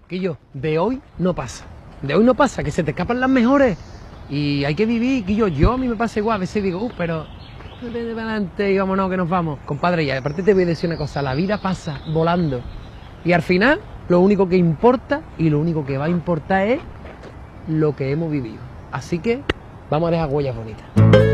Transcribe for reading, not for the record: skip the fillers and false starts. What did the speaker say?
Quillo, de hoy no pasa. De hoy no pasa, que se te escapan las mejores. Y hay que vivir, Quillo. Yo a mí me pasa igual, a veces digo, pero vete para adelante y vámonos que nos vamos. Compadre, y aparte te voy a decir una cosa, la vida pasa volando. Y al final, lo único que importa y lo único que va a importar es lo que hemos vivido. Así que vamos a dejar huellas bonitas.